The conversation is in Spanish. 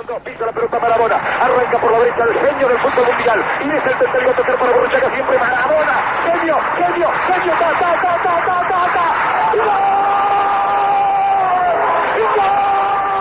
Pisa la pelota Maradona, arranca por la derecha el genio del fútbol mundial y es el tercero a tocar para Borruchaga.